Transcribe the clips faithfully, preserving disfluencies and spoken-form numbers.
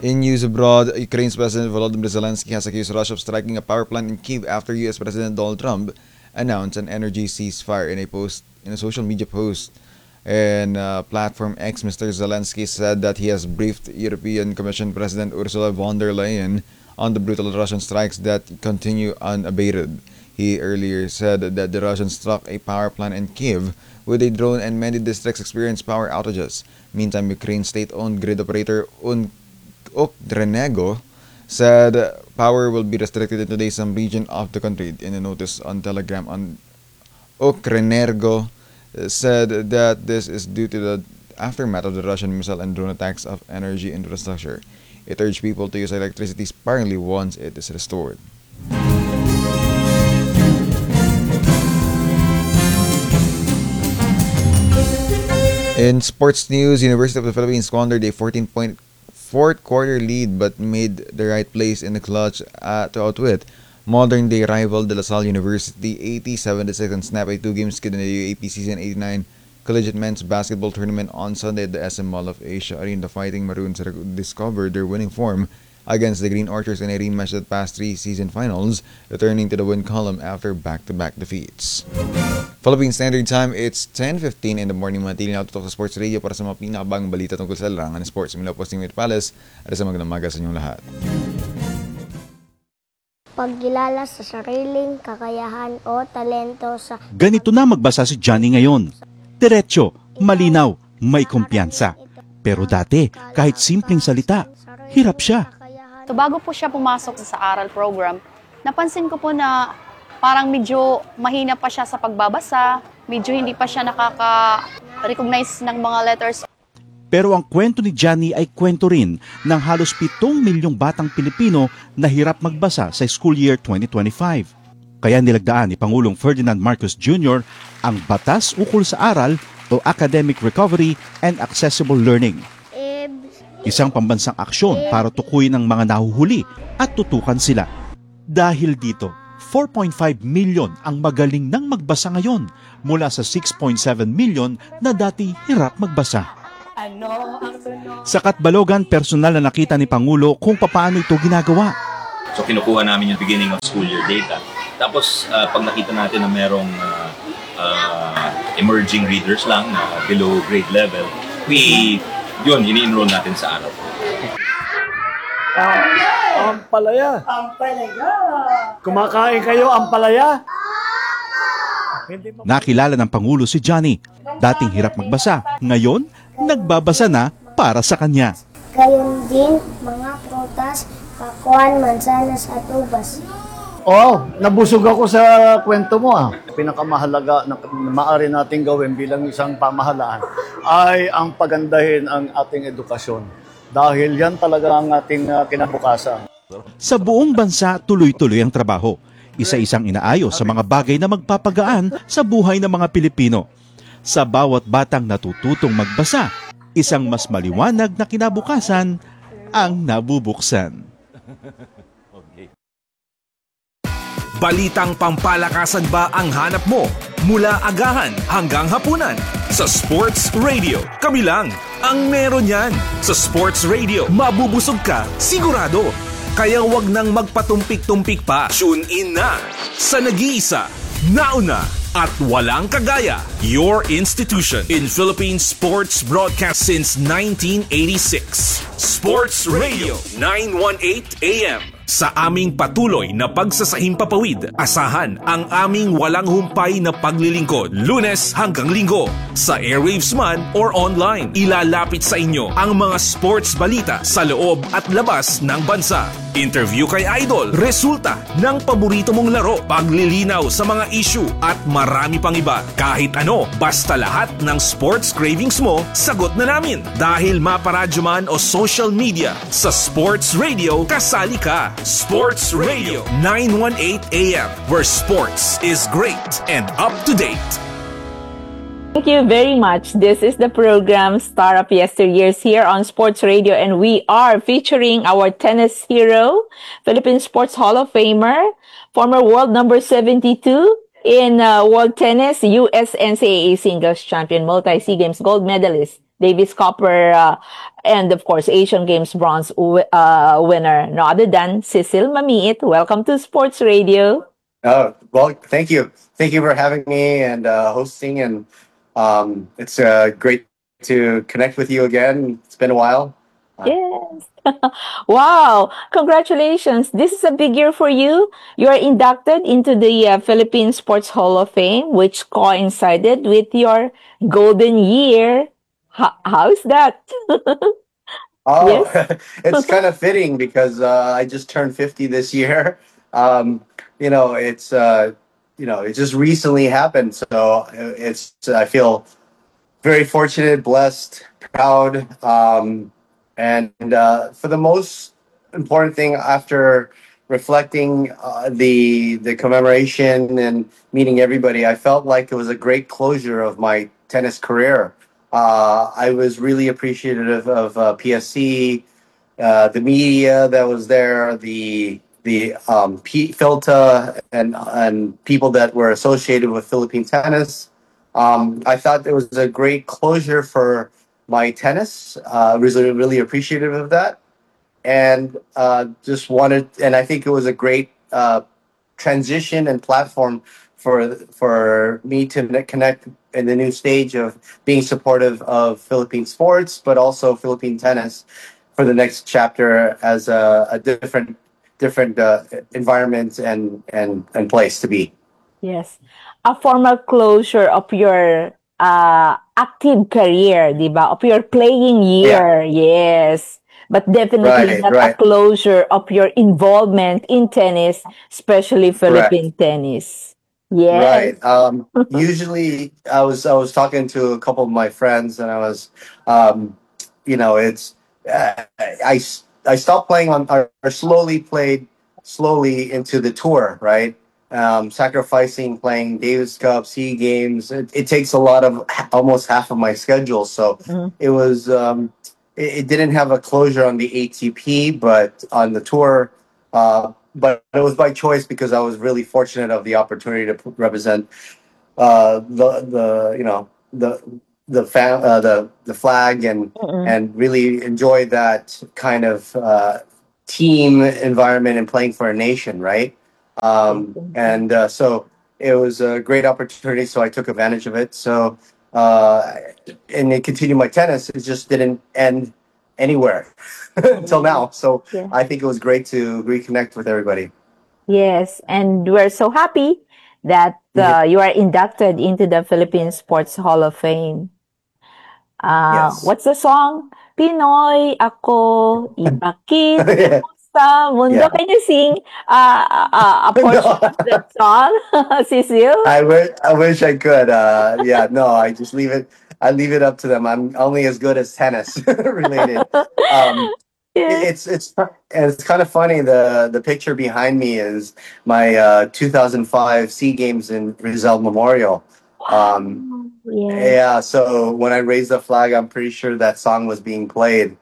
In news abroad, Ukraine's President Volodymyr Zelensky has accused Russia of striking a power plant in Kyiv after U S President Donald Trump announced an energy ceasefire in a post in a social media post. And uh, platform X, Mister Zelensky said that he has briefed European Commission President Ursula von der Leyen on the brutal Russian strikes that continue unabated. He earlier said that the Russians struck a power plant in Kyiv with a drone and many districts experienced power outages. Meantime, Ukraine's state-owned grid operator Un- Ukrenergo said power will be restricted in today some region of the country. In a notice on Telegram, on Ukrenergo said that this is due to the aftermath of the Russian missile and drone attacks of energy infrastructure. It urged people to use electricity sparingly once it is restored. In sports news, University of the Philippines squandered a fourteen-point fourth quarter lead but made the right plays in the clutch uh, to outwit modern-day rival De La Salle University eighty seventy-six and snap a two-game skid in the U A P Season eighty-nine Collegiate Men's Basketball Tournament on Sunday at the S M Mall of Asia Arena. The Fighting Maroons discovered their winning form against the Green Orchards in a rematch that past three season finals, returning to the win column after back-to-back defeats. Philippine Standard Time, it's ten fifteen in the morning. Manatili na tutok sa Sports Radio para sa mga pinakabagong balita tungkol sa larangan ng sports. Mula po sa Timid Palace, at sa magandang umaga sa inyong lahat. Pagkilala sa sariling kakayahan o talento sa... Ganito na magbasa si Johnny ngayon. Diretso, malinaw, may kumpiyansa. Pero dati, kahit simpleng salita, hirap siya. So bago po siya pumasok sa aral program, napansin ko po na parang medyo mahina pa siya sa pagbabasa, medyo hindi pa siya nakaka-recognize ng mga letters. Pero ang kwento ni Johnny ay kwento rin ng halos pitong milyong batang Pilipino na hirap magbasa sa school year twenty twenty-five. Kaya nilagdaan ni Pangulong Ferdinand Marcos Junior ang Batas Ukol sa Aral o Academic Recovery and Accessible Learning. Isang pambansang aksyon para tukuyin ang mga nahuhuli at tutukan sila. Dahil dito, four point five million ang magaling nang magbasa ngayon mula sa six point seven million na dati hirap magbasa. Sa Katbalogan, personal na nakita ni Pangulo kung paano ito ginagawa. So kinukuha namin yung beginning of school year data. Tapos uh, pag nakita natin na merong uh, uh, emerging readers lang na uh, below grade level, we yun, ini-enroll natin sa araw. Ah, ampalaya. Ampalaya. Kumakain kayo, ampalaya? Nakilala ng Pangulo si Johnny. Dating hirap magbasa, ngayon, nagbabasa na para sa kanya. Gayon din, mga prutas, pakuan, mansanas at ubas. Oo, nabusog ako sa kwento mo ah. Pinakamahalaga na maaari nating gawin bilang isang pamahalaan ay ang pagandahin ang ating edukasyon. Dahil yan talaga ang ating uh, kinabukasan. Sa buong bansa, tuloy-tuloy ang trabaho. Isa-isang inaayos sa mga bagay na magpapagaan sa buhay ng mga Pilipino. Sa bawat batang natututong magbasa, isang mas maliwanag na kinabukasan ang nabubuksan. Balitang pampalakasan ba ang hanap mo? Mula agahan hanggang hapunan. Sa Sports Radio, kami lang ang meron yan. Sa Sports Radio, mabubusog ka, sigurado. Kaya wag nang magpatumpik-tumpik pa. Tune in na sa nag-iisa, nauna, at walang kagaya. Your institution in Philippine sports broadcast since nineteen eighty-six. Sports Radio nine eighteen A M. Sa aming patuloy na pagsasahimpapawid, asahan ang aming walang humpay na paglilingkod, Lunes hanggang Linggo, sa airwaves man or online. Ilalapit sa inyo ang mga sports balita sa loob at labas ng bansa. Interview kay Idol, resulta ng paborito mong laro, paglilinaw sa mga issue at marami pang iba. Kahit ano, basta lahat ng sports cravings mo, sagot na namin. Dahil maparadyo man o social media, sa Sports Radio, kasali ka. Sports Radio nine eighteen A M, where sports is great and up to date. Thank you very much. This is the program Star of Yesteryears here on Sports Radio, and we are featuring our tennis hero, Philippine Sports Hall of Famer, former world number seventy-two in uh, world tennis, U S N C A A singles champion, multi-SEA Games gold medalist, Davis Copper, uh, and of course, Asian Games bronze wi- uh, winner, no other than Cecil Mamiit. Welcome to Sports Radio. Oh, well, thank you. Thank you for having me and uh, hosting. And um, it's uh, great to connect with you again. It's been a while. Yes. Wow. Congratulations. This is a big year for you. You are inducted into the uh, Philippine Sports Hall of Fame, which coincided with your golden year. How, how is that? Oh, Yes. it's kind of fitting because uh, I just turned fifty this year. Um, you know, it's, uh, you know, it just recently happened. So it's, I feel very fortunate, blessed, proud, um, and uh, for the most important thing, after reflecting uh, the the commemoration and meeting everybody, I felt like it was a great closure of my tennis career. Uh, I was really appreciative of uh, P S C, uh, the media that was there, the the um, P- Filta, and and people that were associated with Philippine tennis. Um, I thought it was a great closure for my tennis. Uh, really, really appreciative of that, and uh, just wanted. And I think it was a great uh, transition and platform for for me to ne- connect in the new stage of being supportive of Philippine sports, but also Philippine tennis for the next chapter as a, a different different uh, environment and and and place to be. Yes. A formal closure of your uh, active career, di ba? Of your playing Yeah. year. Yes. But definitely Right. not a Right. closure of your involvement in tennis, especially Correct. Philippine tennis. Yes. Right. Um, usually, I was I was talking to a couple of my friends, and I was, um, you know, it's uh, I I stopped playing on or or slowly played slowly into the tour, right? Um, sacrificing playing Davis Cup, Sea Games. It, it takes a lot of almost half of my schedule, so Mm, it was um, it, it didn't have a closure on the A T P, but on the tour. Uh, but it was by choice because I was really fortunate of the opportunity to p- represent uh, the the you know the the fam- uh, the the flag and mm-mm. and really enjoy that kind of uh, team environment and playing for a nation, right? Um, Definitely. and uh, so it was a great opportunity, so I took advantage of it. So uh, and it continued my tennis. It just didn't end anywhere until now. So Yeah. I think it was great to reconnect with everybody. Yes. And we're so happy that Yeah. uh, you are inducted into the Philippine Sports Hall of Fame. Uh, Yes. what's the song? Pinoy ako, ipakita Yeah. mo sa mundo. Yeah. Can you sing uh, uh, a portion No. of that song, Cecil? I wish I wish I could. Uh, yeah, no, I just leave it. I leave it up to them. I'm only as good as tennis related. Um, it, Yes. it's it's and it's kind of funny. The the picture behind me is my uh, two thousand five Sea Games in Rizal Memorial. Um, Wow. Yes. yeah, so when I raised the flag, I'm pretty sure that song was being played.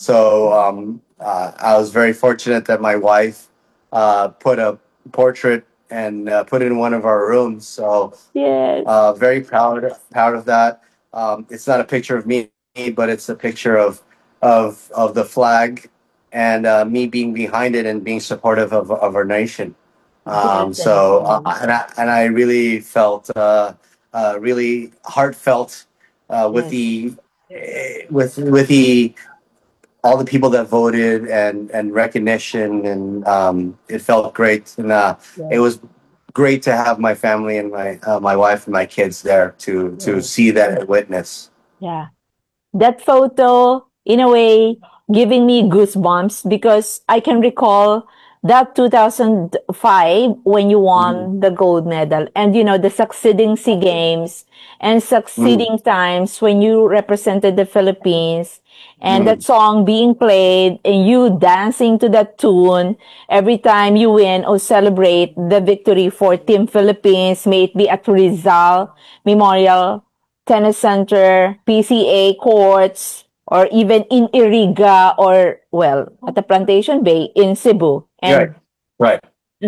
So um, uh, I was very fortunate that my wife uh, put a portrait and uh, put it in one of our rooms. So Yes. uh, very proud proud of that. Um, it's not a picture of me, but it's a picture of of of the flag and uh, me being behind it and being supportive of of our nation. Um, so uh, Definitely. and I and I really felt uh, uh, really heartfelt uh, with Yes. the eh, with with the all the people that voted and and recognition and um, it felt great and uh, it Yes. was great to have my family and my uh, my wife and my kids there to to Yes. see that and witness. Yeah. That photo, in a way, giving me goosebumps because I can recall that two thousand five when you Mhm. won the gold medal and you know the succeeding SEA Games and Mm, succeeding times when you represented the Philippines and that mm. song being played and you dancing to that tune every time you win or celebrate the victory for Team Philippines, may it be at Rizal Memorial Tennis Center, P C A courts, or even in Iriga or, well, at the Plantation Bay in Cebu Right, and right.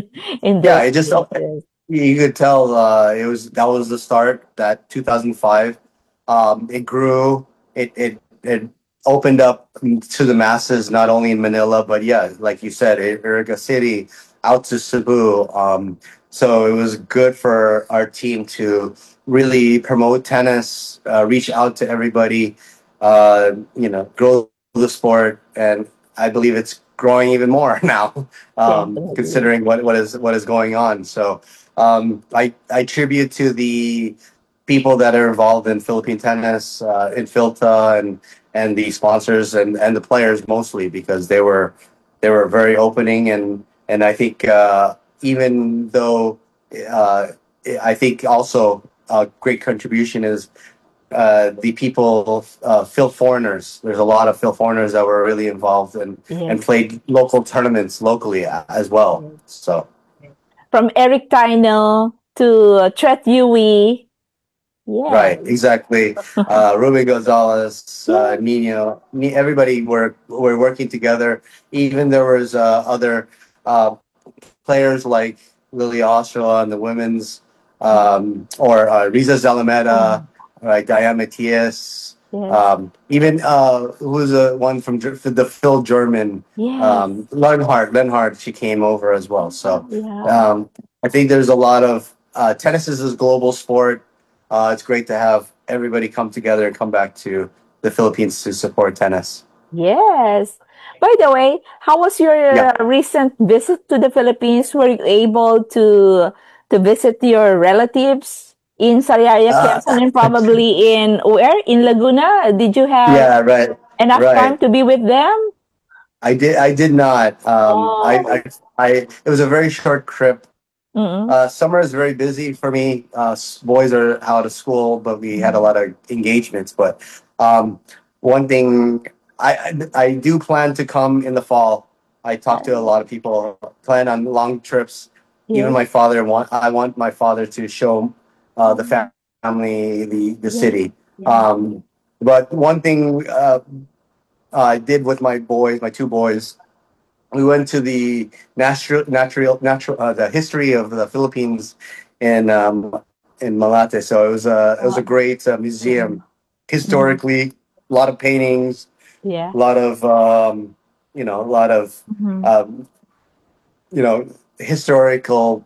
in Yeah, those it just places. you could tell uh, it was that was the start. That two thousand five, um, it grew. it it it opened up to the masses, not only in Manila, but yeah, like you said, Iriga City, out to Cebu. Um, so it was good for our team to really promote tennis, uh, reach out to everybody, uh, you know, grow the sport, and I believe it's growing even more now, um, Definitely. considering what, what is what is going on. So um, I I tribute to the people that are involved in Philippine tennis, uh, in Philta, and and the sponsors and and the players mostly, because they were they were very opening, and and I think uh, even though uh, I think also a great contribution is uh, the people, uh, Phil foreigners. There's a lot of Phil foreigners that were really involved and and Yes. played local tournaments locally a- as well. So From Eric Taino to uh, Tret Yui. Yeah. right, exactly. Uh, Ruben Gonzalez, uh, Yeah. Nino, Ni- everybody were were working together. Even there was uh, other uh, players like Lily Oshawa and the women's, um, or uh, Riza Zalameda, right, Diane Matias, Yes. um, even uh, who's the one from Ger- the Phil German, Yes. um, Lenhard. Lenhard, she came over as well. So Yeah. um, I think there's a lot of uh, tennis is a global sport. Uh, it's great to have everybody come together and come back to the Philippines to support tennis. Yes. By the way, how was your Yeah. uh, recent visit to the Philippines? Were you able to to visit your relatives in Sariaya, Uh, Quezon, and probably in where? In Laguna? Did you have yeah, right, enough time right. to be with them? I did. I did not. Um, I, Oh. I, I. It was a very short trip. Mm-mm. Uh, summer is very busy for me. Uh, s- boys are out of school, but we had a lot of engagements. But um, one thing, I, I I do plan to come in the fall. I talked to a lot of people. Plan on long trips. Even Yes. my father want. I want my father to show uh, the fa- family the the Yes. city. Yes. Um, but one thing uh, I did with my boys, my two boys, we went to the natural natural natural uh, the history of the Philippines in um, in Malate. So it was a it was a Wow. great uh, museum Mhm. historically. A lot of paintings, Yeah. a lot of um, you know, a lot of Mhm. um, you know, historical